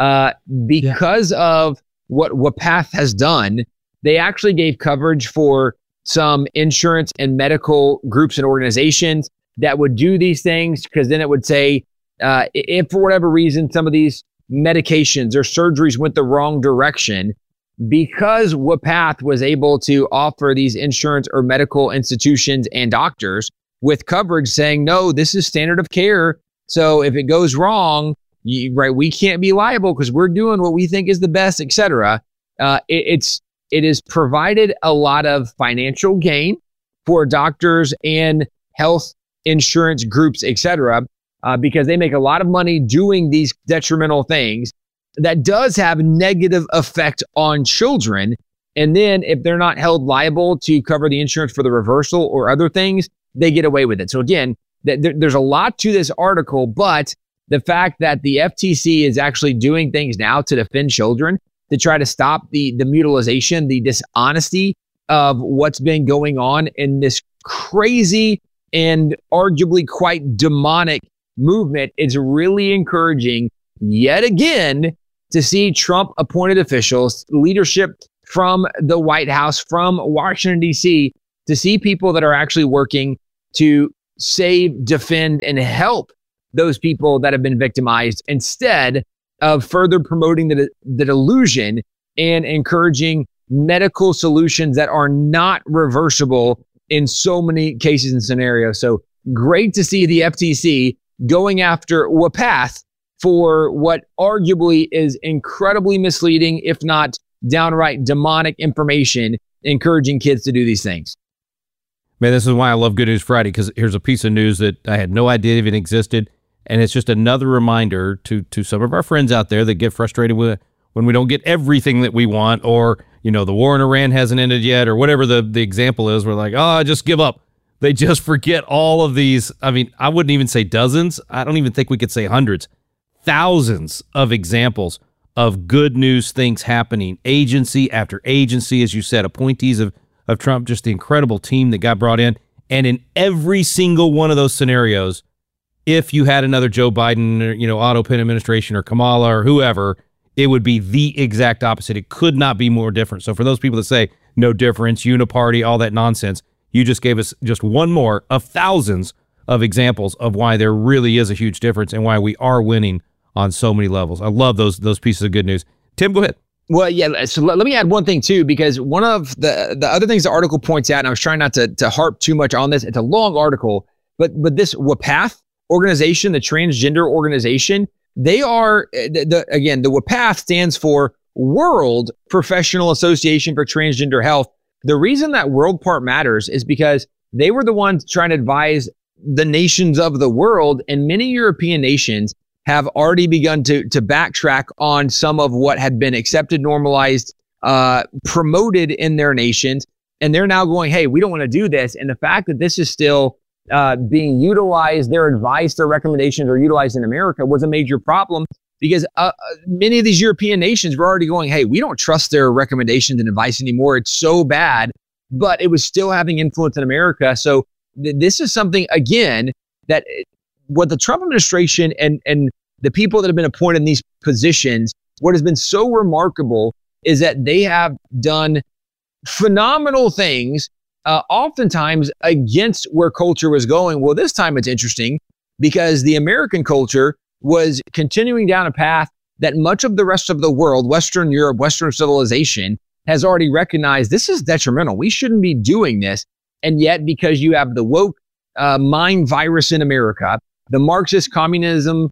Speaker 16: because of what WPATH has done, they actually gave coverage for some insurance and medical groups and organizations that would do these things, because then it would say, if for whatever reason some of these medications or surgeries went the wrong direction, because WPATH was able to offer these insurance or medical institutions and doctors with coverage saying, no, this is standard of care. So if it goes wrong, we can't be liable because we're doing what we think is the best, etc. It has provided a lot of financial gain for doctors and health insurance groups, etc., because they make a lot of money doing these detrimental things that does have negative effect on children. And then if they're not held liable to cover the insurance for the reversal or other things, they get away with it. So again, there's a lot to this article, but the fact that the FTC is actually doing things now to defend children, to try to stop the mutilization, the dishonesty of what's been going on in this crazy and arguably quite demonic movement, is really encouraging yet again. to see Trump appointed officials, leadership from the White House, from Washington, D.C., to see people that are actually working to save, defend, and help those people that have been victimized instead of further promoting the delusion and encouraging medical solutions that are not reversible in so many cases and scenarios. So great to see the FTC going after WPATH for what arguably is incredibly misleading, if not downright demonic information, encouraging kids to do these things.
Speaker 14: Man, this is why I love Good News Friday, because here's a piece of news that I had no idea even existed. And it's just another reminder to some of our friends out there that get frustrated with when we don't get everything that we want, or, the war in Iran hasn't ended yet, or whatever the example is. We're like, just give up. They just forget all of these. I mean, I wouldn't even say dozens. I don't even think we could say hundreds. Thousands of examples of good news things happening. Agency after agency, as you said, appointees of Trump, just the incredible team that got brought in. And in every single one of those scenarios, if you had another Joe Biden, or, Otto Penn administration, or Kamala, or whoever, it would be the exact opposite. It could not be more different. So for those people that say no difference, uniparty, all that nonsense, you just gave us just one more of thousands of examples of why there really is a huge difference and why we are winning on so many levels. I love those pieces of good news. Tim, go ahead.
Speaker 16: Well, yeah, so let me add one thing, too, because one of the other things the article points out, and I was trying not to harp too much on this, it's a long article, but this WPATH organization, the transgender organization, they are, the WPATH stands for World Professional Association for Transgender Health. The reason that world part matters is because they were the ones trying to advise the nations of the world, and many European nations have already begun to backtrack on some of what had been accepted, normalized, promoted in their nations. And they're now going, hey, we don't want to do this. And the fact that this is still being utilized, their advice, their recommendations are utilized in America was a major problem, because many of these European nations were already going, hey, we don't trust their recommendations and advice anymore. It's so bad. But it was still having influence in America. So this is something, again, that what the Trump administration and the people that have been appointed in these positions, what has been so remarkable is that they have done phenomenal things, oftentimes against where culture was going. Well, this time it's interesting because the American culture was continuing down a path that much of the rest of the world, Western Europe, Western civilization, has already recognized this is detrimental. We shouldn't be doing this. And yet, because you have the woke mind virus in America, the Marxist communism,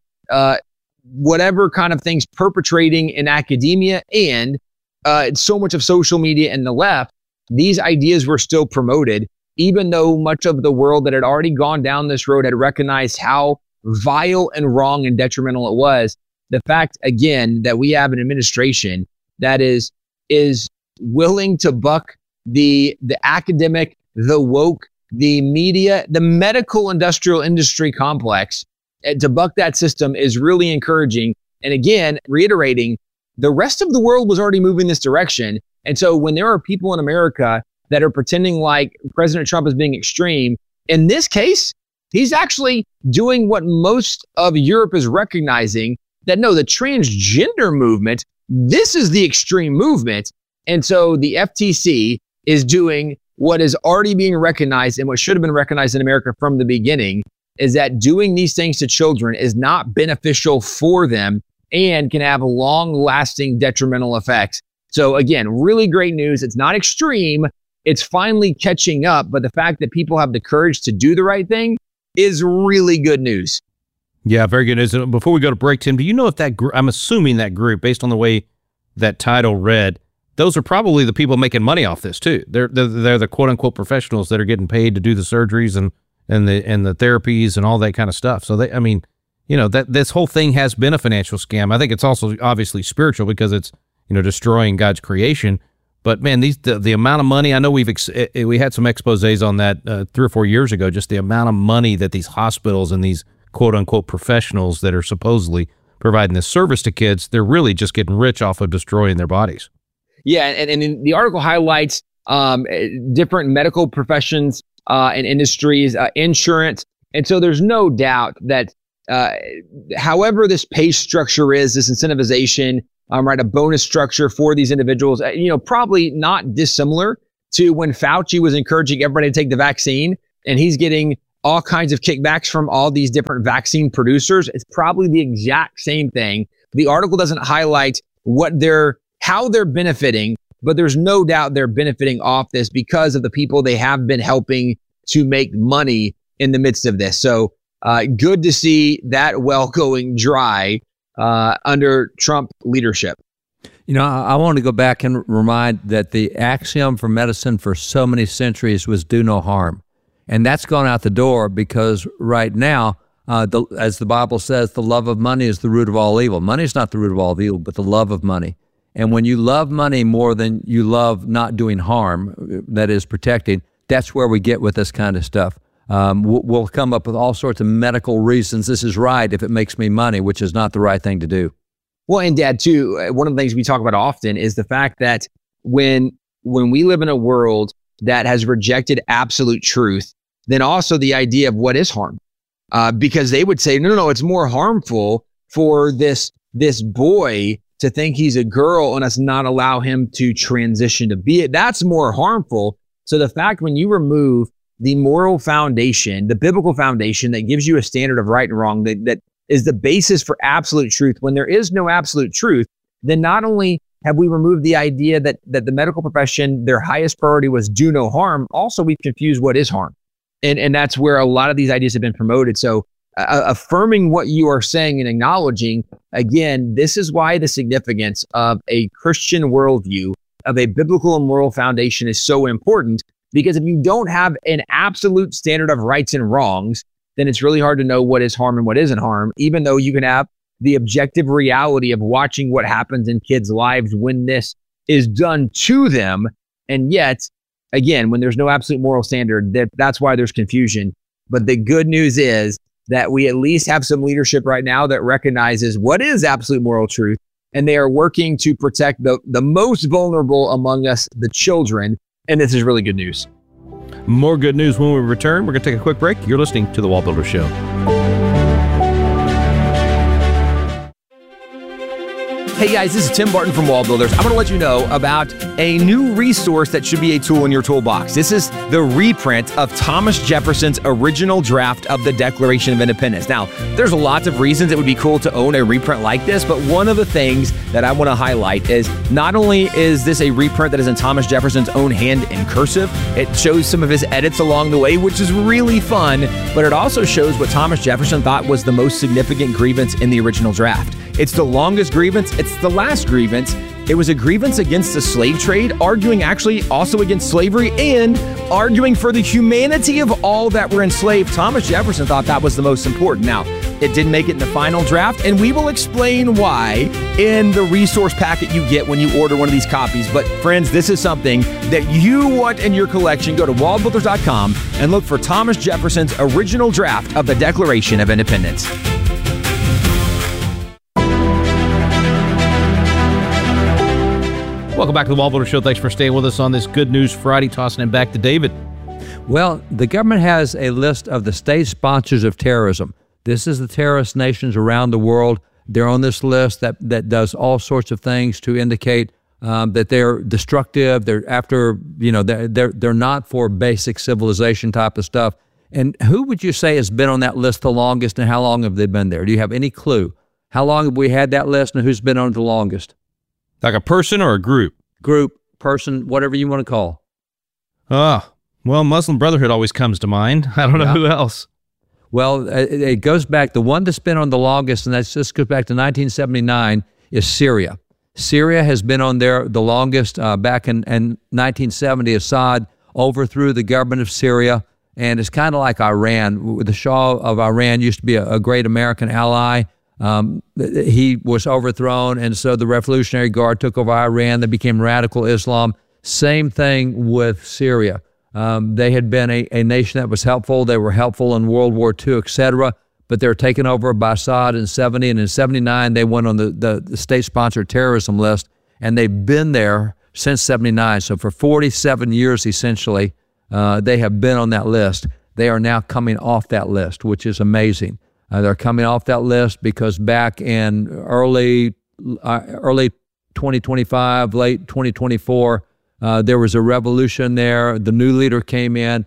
Speaker 16: whatever kind of things perpetrating in academia, and so much of social media and the left, these ideas were still promoted, even though much of the world that had already gone down this road had recognized how vile and wrong and detrimental it was. The fact, again, that we have an administration that is willing to buck the academic, the woke, the media, the medical industrial industry complex, to buck that system is really encouraging. And again, reiterating, the rest of the world was already moving this direction. And so when there are people in America that are pretending like President Trump is being extreme, in this case, he's actually doing what most of Europe is recognizing, that no, the transgender movement, this is the extreme movement. And so the FTC is doing what is already being recognized and what should have been recognized in America from the beginning, is that doing these things to children is not beneficial for them and can have long-lasting detrimental effects. So again, really great news. It's not extreme. It's finally catching up. But the fact that people have the courage to do the right thing is really good news.
Speaker 14: Yeah, very good news. Before we go to break, Tim, do you know if that group, I'm assuming that group, based on the way that title read, those are probably the people making money off this too. They're the quote unquote professionals that are getting paid to do the surgeries and the therapies and all that kind of stuff. So that this whole thing has been a financial scam. I think it's also obviously spiritual because it's, destroying God's creation. But man, the amount of money, I know we had some exposés on that 3 or 4 years ago, just the amount of money that these hospitals and these quote unquote professionals that are supposedly providing this service to kids, they're really just getting rich off of destroying their bodies.
Speaker 16: Yeah, and the article highlights different medical professions and industries, insurance. And so there's no doubt that however this pay structure is, this incentivization, right? A bonus structure for these individuals, probably not dissimilar to when Fauci was encouraging everybody to take the vaccine, and he's getting all kinds of kickbacks from all these different vaccine producers. It's probably the exact same thing. The article doesn't highlight how they're benefiting, but there's no doubt they're benefiting off this because of the people they have been helping to make money in the midst of this. So good to see that well going dry under Trump leadership.
Speaker 15: I want to go back and remind that the axiom for medicine for so many centuries was do no harm. And that's gone out the door because right now, as the Bible says, the love of money is the root of all evil. Money is not the root of all evil, but the love of money. And when you love money more than you love not doing harm, that is protecting, that's where we get with this kind of stuff. We'll come up with all sorts of medical reasons this is right if it makes me money, which is not the right thing to do.
Speaker 16: Well, and Dad, too, one of the things we talk about often is the fact that when we live in a world that has rejected absolute truth, then also the idea of what is harm. Because they would say, no, it's more harmful for this boy to think he's a girl and us not allow him to transition to be it. That's more harmful. So the fact when you remove the moral foundation, the biblical foundation that gives you a standard of right and wrong, that is the basis for absolute truth. When there is no absolute truth, then not only have we removed the idea that the medical profession, their highest priority was do no harm, also we've confused what is harm. And that's where a lot of these ideas have been promoted. So affirming what you are saying and acknowledging, again, this is why the significance of a Christian worldview, of a biblical and moral foundation is so important. Because if you don't have an absolute standard of rights and wrongs, then it's really hard to know what is harm and what isn't harm, even though you can have the objective reality of watching what happens in kids' lives when this is done to them. And yet, again, when there's no absolute moral standard, that's why there's confusion. But the good news is that we at least have some leadership right now that recognizes what is absolute moral truth, and they are working to protect the most vulnerable among us, the children. And this is really good news.
Speaker 14: More good news when we return. We're going to take a quick break. You're listening to The Wall Builder Show.
Speaker 16: Hey guys, this is Tim Barton from Wall Builders. I want to let you know about a new resource that should be a tool in your toolbox. This is the reprint of Thomas Jefferson's original draft of the Declaration of Independence. Now, there's lots of reasons it would be cool to own a reprint like this, but one of the things that I want to highlight is not only is this a reprint that is in Thomas Jefferson's own hand in cursive, it shows some of his edits along the way, which is really fun, but it also shows what Thomas Jefferson thought was the most significant grievance in the original draft. It's the longest grievance. It's the last grievance. It was a grievance against the slave trade, arguing actually also against slavery and arguing for the humanity of all that were enslaved. Thomas Jefferson thought that was the most important. Now, it didn't make it in the final draft, and we will explain why in the resource packet you get when you order one of these copies. But friends, this is something that you want in your collection. Go to wallbuilders.com and look for Thomas Jefferson's original draft of the Declaration of Independence.
Speaker 14: Welcome back to the Wall Builder Show. Thanks for staying with us on this Good News Friday. Tossing it back to David.
Speaker 15: Well, the government has a list of the state sponsors of terrorism. This is the terrorist nations around the world. They're on this list that does all sorts of things to indicate that they're destructive. They're after, they're not for basic civilization type of stuff. And who would you say has been on that list the longest, and how long have they been there? Do you have any clue? How long have we had that list, and who's been on it the longest?
Speaker 14: Like a person or a group?
Speaker 15: Group, person, whatever you want to call.
Speaker 14: Well, Muslim Brotherhood always comes to mind. I don't know who else.
Speaker 15: Well, it goes back, the one that's been on the longest, and this goes back to 1979, is Syria. Syria has been on there the longest. Back in 1970, Assad overthrew the government of Syria, and it's kind of like Iran. The Shah of Iran used to be a great American ally. He was overthrown, and so the Revolutionary Guard took over Iran. They became radical Islam. Same thing with Syria. They had been a nation that was helpful. They were helpful in World War II, etc., but they were taken over by Assad in 70, and in 79, they went on the state-sponsored terrorism list, and they've been there since 79. So for 47 years, essentially, they have been on that list. They are now coming off that list, which is amazing. They're coming off that list because back in early early 2025, late 2024. There was a revolution there. The new leader came in.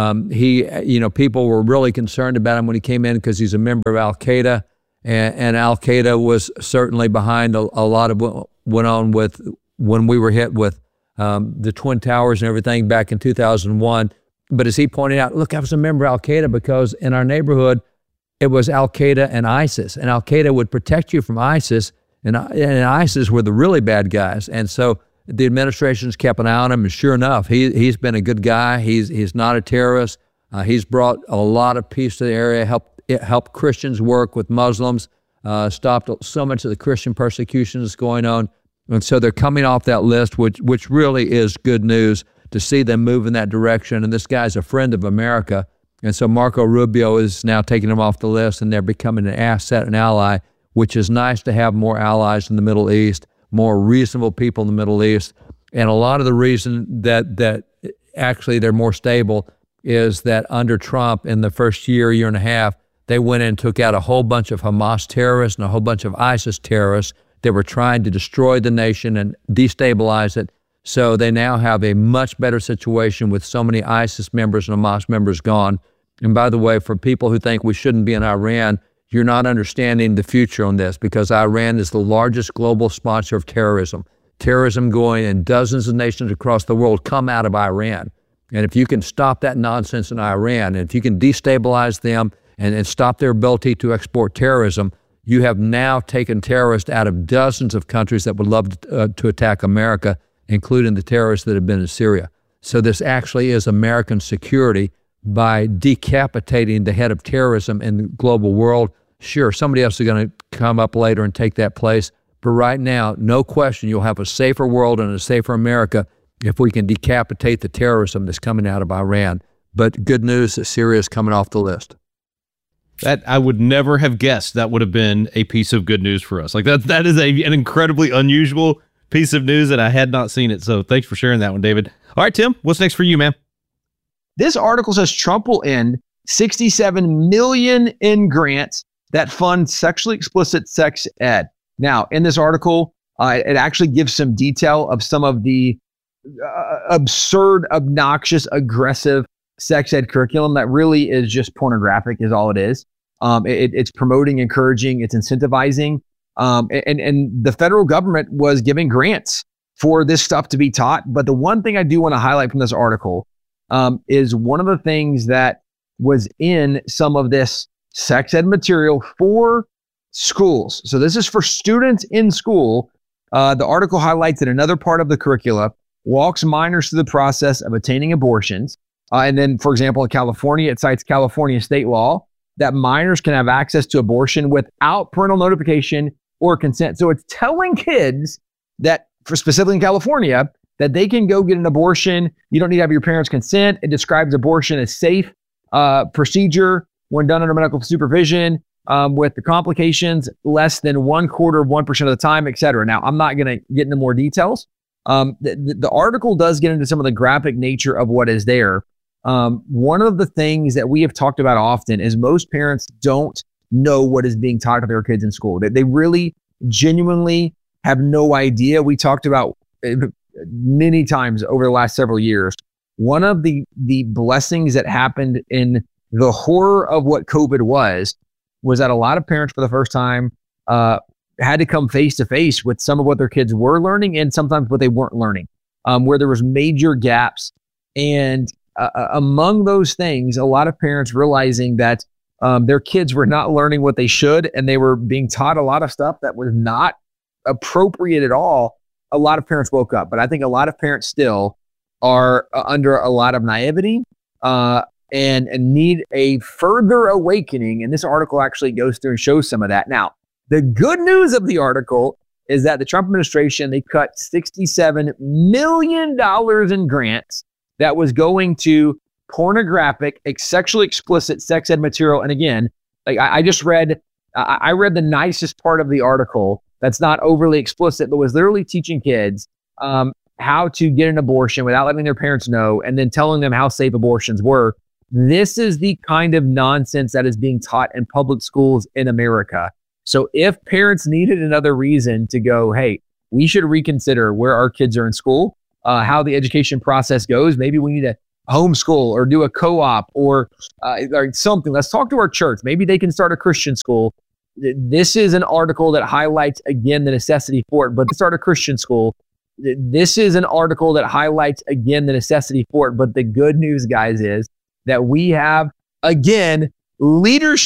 Speaker 15: People were really concerned about him when he came in because he's a member of Al Qaeda, and Al Qaeda was certainly behind a lot of what went on with when we were hit with the Twin Towers and everything back in 2001. But as he pointed out, look, I was a member of Al Qaeda because in our neighborhood, it was Al Qaeda and ISIS, and Al Qaeda would protect you from ISIS, and ISIS were the really bad guys, and so the administration's kept an eye on him, and sure enough, he's been a good guy. He's not a terrorist. He's brought a lot of peace to the area, helped Christians work with Muslims, stopped so much of the Christian persecution that's going on. And so they're coming off that list, which really is good news to see them move in that direction. And this guy's a friend of America. And so Marco Rubio is now taking them off the list, and they're becoming an asset and ally, which is nice to have more allies in the Middle East, more reasonable people in the Middle East. And a lot of the reason that actually they're more stable is that under Trump in the first year and a half, they went in and took out a whole bunch of Hamas terrorists and a whole bunch of ISIS terrorists that were trying to destroy the nation and destabilize it. So they now have a much better situation with so many ISIS members and Hamas members gone. And by the way, for people who think we shouldn't be in Iran, you're not understanding the future on this, because Iran is the largest global sponsor of terrorism. Terrorism going in dozens of nations across the world come out of Iran. And if you can stop that nonsense in Iran, and if you can destabilize them and stop their ability to export terrorism, you have now taken terrorists out of dozens of countries that would love to attack America, including the terrorists that have been in Syria. So this actually is American security by decapitating the head of terrorism in the global world. Sure, somebody else is going to come up later and take that place. But right now, no question, you'll have a safer world and a safer America if we can decapitate the terrorism that's coming out of Iran. But good news that Syria is coming off the list.
Speaker 14: That I would never have guessed that would have been a piece of good news for us. Like that is an incredibly unusual piece of news, and I had not seen it. So thanks for sharing that one, David. All right, Tim, what's next for you, man?
Speaker 16: This article says Trump will end $67 million in grants that fund sexually explicit sex ed. Now, in this article, it actually gives some detail of some of the absurd, obnoxious, aggressive sex ed curriculum that really is just pornographic is all it is. It's promoting, encouraging, it's incentivizing. And the federal government was giving grants for this stuff to be taught. But the one thing I do want to highlight from this article is one of the things that was in some of this sex ed material for schools. So this is for students in school. The article highlights that another part of the curricula walks minors through the process of attaining abortions. And then, for example, in California, it cites California state law that minors can have access to abortion without parental notification or consent. So it's telling kids that, for specifically in California, that they can go get an abortion. You don't need to have your parents' consent. It describes abortion as safe procedure when done under medical supervision, with the complications less than 0.25% of the time, et cetera. Now, I'm not going to get into more details. The article does get into some of the graphic nature of what is there. One of the things that we have talked about often is most parents don't know what is being taught to their kids in school. They really genuinely have no idea. We talked about many times over the last several years. One of the blessings that happened in the horror of what COVID was that a lot of parents for the first time had to come face to face with some of what their kids were learning and sometimes what they weren't learning, where there was major gaps. And among those things, a lot of parents realizing that their kids were not learning what they should, and they were being taught a lot of stuff that was not appropriate at all. A lot of parents woke up, but I think a lot of parents still are under a lot of naivety and need a further awakening. And this article actually goes through and shows some of that. Now, the good news of the article is that the Trump administration, they cut $67 million in grants that was going to pornographic, sexually explicit sex ed material. And again, like I read the nicest part of the article that's not overly explicit, but was literally teaching kids how to get an abortion without letting their parents know, and then telling them how safe abortions were. This is the kind of nonsense that is being taught in public schools in America. So if parents needed another reason to go, hey, we should reconsider where our kids are in school, how the education process goes. Maybe we need to homeschool or do a co-op or something. Let's talk to our church. Maybe they can start a Christian school. This is an article that highlights, again, the necessity for it, but start a Christian school. This is an article that highlights, again, the necessity for it. But the good news, guys, is that we have, again, leadership